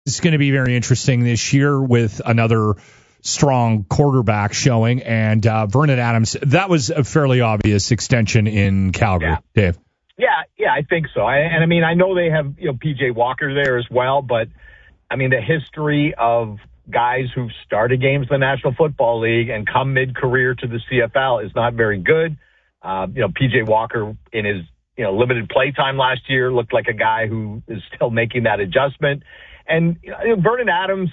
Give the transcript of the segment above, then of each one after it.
is going to be very interesting this year with another strong quarterback showing, and Vernon Adams. That was a fairly obvious extension in Calgary, Dave. Yeah, I think so. I mean, I know they have P.J. Walker there as well, but I mean, the history of guys who've started games in the National Football League and come mid-career to the CFL is not very good. P.J. Walker in his limited play time last year looked like a guy who is still making that adjustment. And Vernon Adams,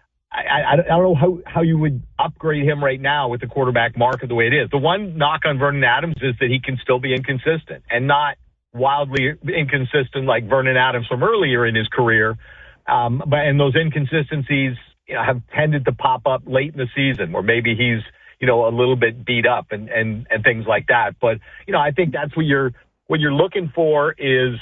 I don't know how you would upgrade him right now with the quarterback market the way it is. The one knock on Vernon Adams is that he can still be inconsistent, and not wildly inconsistent like Vernon Adams from earlier in his career. And those inconsistencies have tended to pop up late in the season where maybe he's a little bit beat up and things like that. But I think that's what you're looking for is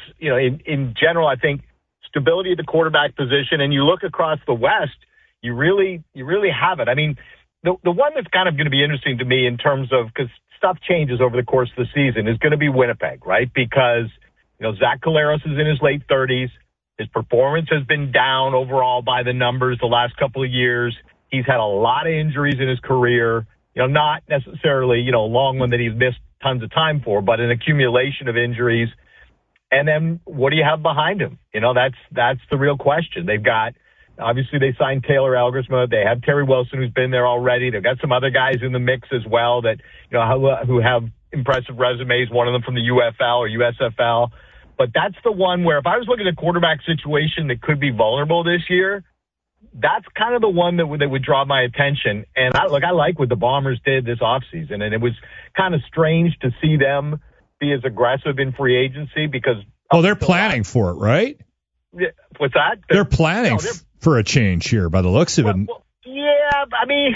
in general, I think stability at the quarterback position. And you look across the West, you really have it. I mean, the one that's kind of going to be interesting to me in terms of, because stuff changes over the course of the season, is going to be Winnipeg, right? Because Zach Collaros is in his late 30s. His performance has been down overall by the numbers the last couple of years. He's had a lot of injuries in his career, not necessarily, a long one that he's missed tons of time for, but an accumulation of injuries. And then what do you have behind him? That's the real question. They've got, obviously they signed Taylor Elgersma. They have Terry Wilson, who's been there already. They've got some other guys in the mix as well that, who have impressive resumes, one of them from the UFL or USFL. But that's the one where if I was looking at a quarterback situation that could be vulnerable this year, that's kind of the one that would draw my attention. And I like what the Bombers did this offseason. And it was kind of strange to see them be as aggressive in free agency because... Oh, they're planning for it, right? What's that? They're planning for a change here by the looks of it. Well, yeah, I mean,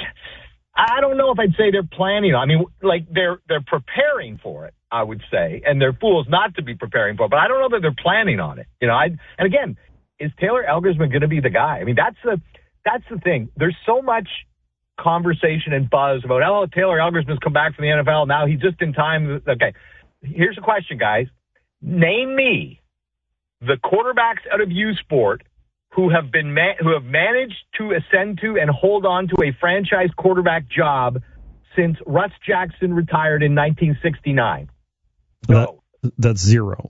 I don't know if I'd say they're planning. I mean, like they're preparing for it, I would say, and they're fools not to be preparing for it. But I don't know that they're planning on it. And again, is Taylor Elgersma going to be the guy? I mean, that's the thing. There's so much conversation and buzz about, Taylor Elgersma's come back from the NFL. Now he's just in time. Okay, here's a question, guys. Name me the quarterbacks out of U Sport who have managed to ascend to and hold on to a franchise quarterback job since Russ Jackson retired in 1969. No. That's zero.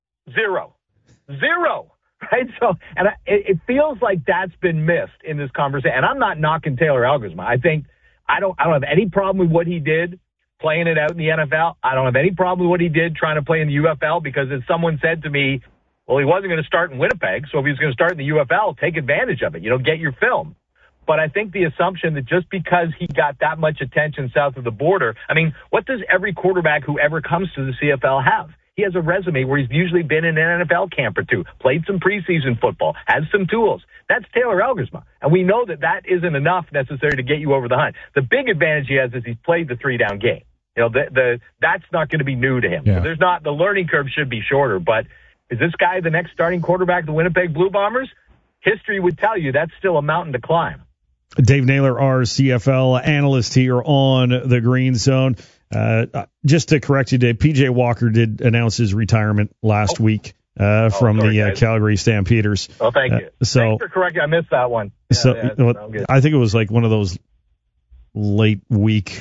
Right? So, and it feels like that's been missed in this conversation. And I'm not knocking Taylor Elgersma. I don't have any problem with what he did playing it out in the NFL. I don't have any problem with what he did trying to play in the UFL, because as someone said to me, well, he wasn't going to start in Winnipeg, so if he was going to start in the UFL, take advantage of it. Get your film. But I think the assumption that just because he got that much attention south of the border, I mean, what does every quarterback who ever comes to the CFL have? He has a resume where he's usually been in an NFL camp or two, played some preseason football, has some tools. That's Taylor Elgersma. And we know that isn't enough necessarily to get you over the hunt. The big advantage he has is he's played the 3-down game. That's not going to be new to him. Yeah. So the learning curve should be shorter, but is this guy the next starting quarterback of the Winnipeg Blue Bombers? History would tell you that's still a mountain to climb. Dave Naylor, our CFL analyst here on the Green Zone. Just to correct you, Dave, P.J. Walker did announce his retirement last week from the Calgary Stampeders. Oh, thank you. Thanks for correcting. I missed that one. I think it was like one of those late week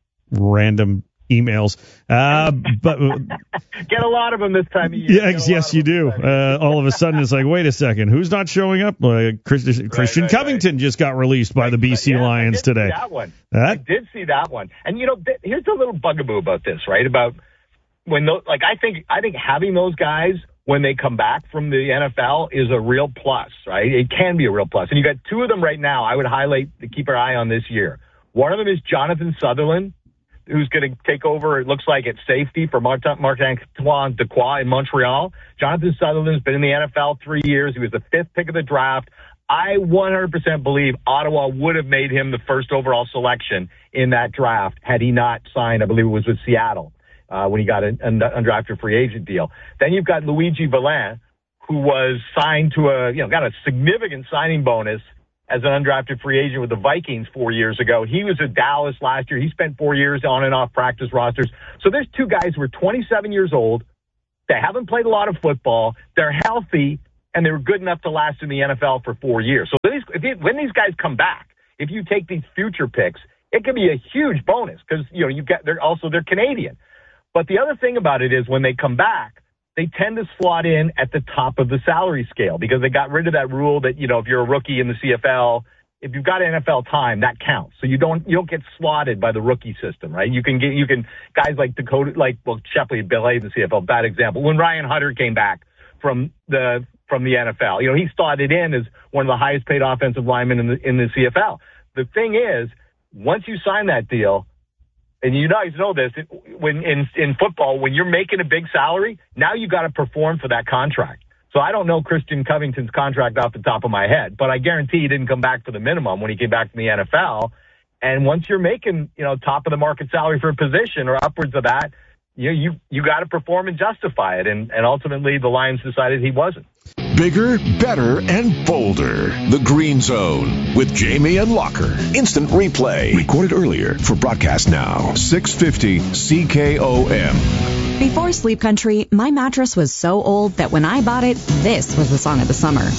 random emails. But get a lot of them this time of year. Yes, you do. All of a sudden, it's like, wait a second, who's not showing up? Christian Covington just got released by the BC Lions today. I did see that one. And here's a little bugaboo about this, right? About when I think having those guys when they come back from the NFL is a real plus, right? It can be a real plus. And you got two of them right now I would highlight to keep our eye on this year. One of them is Jonathan Sutherland, who's going to take over, it looks like, at safety for Marc-Antoine Dequoy in Montreal. Jonathan Sutherland's been in the NFL 3 years. He was the 5th pick of the draft. I 100% believe Ottawa would have made him the first overall selection in that draft had he not signed, I believe it was with Seattle, when he got an undrafted free agent deal. Then you've got Luigi Villain, who was signed to got a significant signing bonus as an undrafted free agent with the Vikings 4 years ago. He was at Dallas last year. He spent 4 years on and off practice rosters. So there's two guys who are 27 years old. They haven't played a lot of football. They're healthy. and they were good enough to last in the NFL for 4 years. So when these guys come back, if you take these future picks, it could be a huge bonus because, they're Canadian. But the other thing about it is when they come back, they tend to slot in at the top of the salary scale because they got rid of that rule that, if you're a rookie in the CFL, if you've got NFL time, that counts. So you don't get slotted by the rookie system, right? You can guys like Shepley and Bill Hayes in the CFL, bad example. When Ryan Hunter came back from the NFL, he slotted in as one of the highest paid offensive linemen in the CFL. The thing is, once you sign that deal, and you guys know this, when in football, when you're making a big salary, now you got to perform for that contract. So I don't know Christian Covington's contract off the top of my head, but I guarantee he didn't come back for the minimum when he came back from the NFL. And once you're making, top of the market salary for a position or upwards of that, you got to perform and justify it. And ultimately the Lions decided he wasn't. Bigger, better, and bolder. The Green Zone with Jamie and Locker. Instant replay. Recorded earlier for broadcast now. 650 CKOM. Before Sleep Country, my mattress was so old that when I bought it, this was the song of the summer.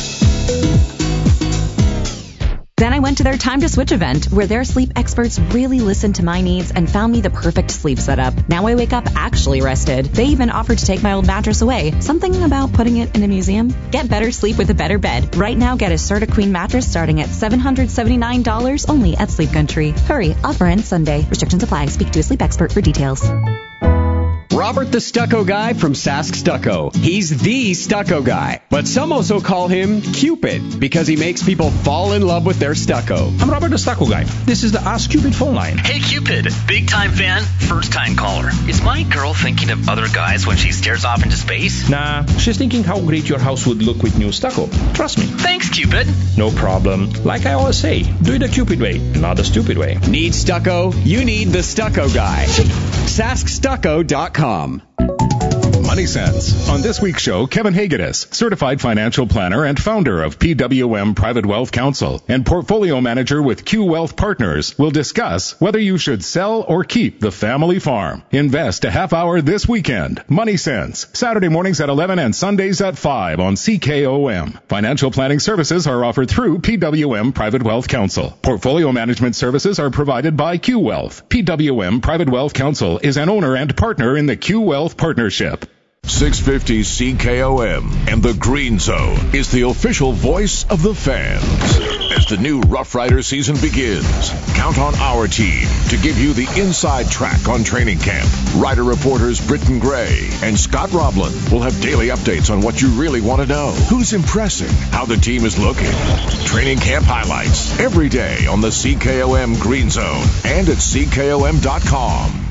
Then I went to their Time to Switch event, where their sleep experts really listened to my needs and found me the perfect sleep setup. Now I wake up actually rested. They even offered to take my old mattress away. Something about putting it in a museum? Get better sleep with a better bed. Right now, get a Serta Queen mattress starting at $779 only at Sleep Country. Hurry, offer ends Sunday. Restrictions apply. Speak to a sleep expert for details. Robert the Stucco Guy from Sask Stucco. He's the stucco guy, but some also call him Cupid because he makes people fall in love with their stucco. I'm Robert the Stucco Guy. This is the Ask Cupid phone line. Hey Cupid, big time fan, first time caller. Is my girl thinking of other guys when she stares off into space? Nah, she's thinking how great your house would look with new stucco. Trust me. Thanks Cupid. No problem. Like I always say, do it the Cupid way, not the stupid way. Need stucco? You need the Stucco Guy. SaskStucco.com. Money Sense. On this week's show, Kevin Hagedis, certified financial planner and founder of PWM Private Wealth Counsel and portfolio manager with Q Wealth Partners, will discuss whether you should sell or keep the family farm. Invest a half hour this weekend. Money Sense. Saturday mornings at 11 and Sundays at 5 on CKOM. Financial planning services are offered through PWM Private Wealth Counsel. Portfolio management services are provided by Q Wealth. PWM Private Wealth Counsel is an owner and partner in the Q Wealth Partnership. 650 CKOM and the Green Zone is the official voice of the fans. As the new Rough Rider season begins, count on our team to give you the inside track on training camp. Rider reporters Britton Gray and Scott Roblin will have daily updates on what you really want to know. Who's impressing, how the team is looking. Training camp highlights every day on the CKOM Green Zone and at CKOM.com.